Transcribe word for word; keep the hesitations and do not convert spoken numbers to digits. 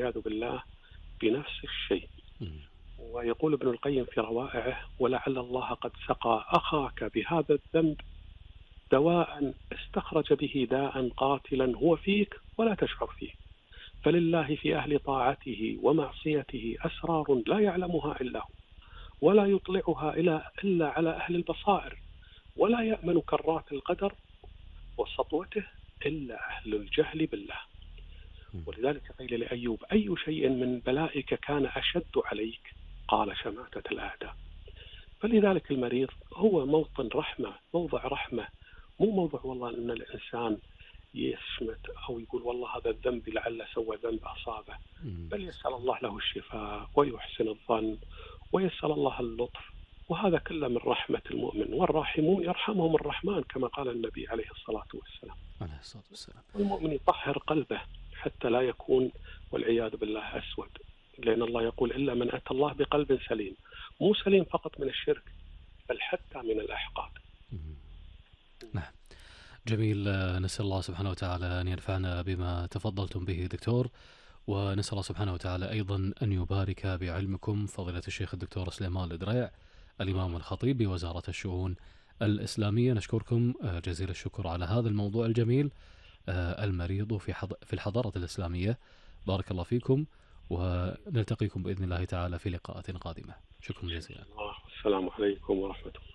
والعياذ بالله بنفس الشيء. ويقول ابن القيم في روائعه: ولعل الله قد سقى أخاك بهذا الذنب دواء استخرج به داء قاتلا هو فيك ولا تشعر فيه، فلله في أهل طاعته ومعصيته أسرار لا يعلمها إلا هو، ولا يطلعها إلا على أهل البصائر، ولا يأمن كرات القدر وسطوته إلا أهل الجهل بالله. ولذلك قيل لأيوب: أي شيء من بلائك كان أشد عليك؟ قال: شماتة الأعداء. فلذلك المريض هو موطن رحمة، موضع رحمة، مو موضع والله أن الإنسان يشمت أو يقول والله هذا الذنب لعل سوى ذنب أصابه، بل يسأل الله له الشفاء ويحسن الظن ويسأل الله اللطف، وهذا كله من رحمة المؤمن. والراحمون يرحمهم الرحمن كما قال النبي عليه الصلاة والسلام. عليه الصلاة والسلام. والمؤمن يطهر قلبه حتى لا يكون والعياذ بالله أسود، لأن الله يقول: إلا من أتى الله بقلب سليم، مو سليم فقط من الشرك بل حتى من الأحقاد. نعم، جميل. نسأل الله سبحانه وتعالى أن ينفعنا بما تفضلتم به دكتور، ونسأل الله سبحانه وتعالى أيضا أن يبارك بعلمكم فضيلة الشيخ الدكتور سليمان الدريع الإمام الخطيب بوزارة الشؤون الإسلامية. نشكركم جزيل الشكر على هذا الموضوع الجميل، المريض في في الحضارة الإسلامية. بارك الله فيكم، ونلتقيكم بإذن الله تعالى في لقاءات قادمة. شكرا جزيلا. السلام عليكم ورحمة الله.